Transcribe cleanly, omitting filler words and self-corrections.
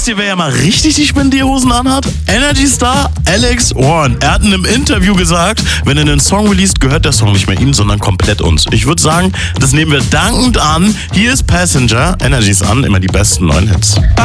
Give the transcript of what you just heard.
Wisst ihr, wer ja mal richtig die Spendierhosen anhat? Energy Star Alex Warren. Er hat in einem Interview gesagt, wenn er einen Song released, gehört der Song nicht mehr ihm, sondern komplett uns. Ich würde sagen, das nehmen wir dankend an. Hier ist Passenger. Energy ist an, immer die besten neuen Hits.